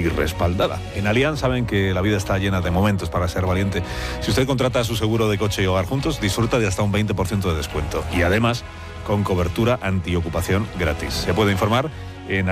y respaldada. En Allianz saben que la vida está llena de momentos para ser valiente. Si usted contrata su seguro de coche y hogar juntos, disfruta de hasta un 20% de descuento. Y además, con cobertura antiocupación gratis. Se puede informar en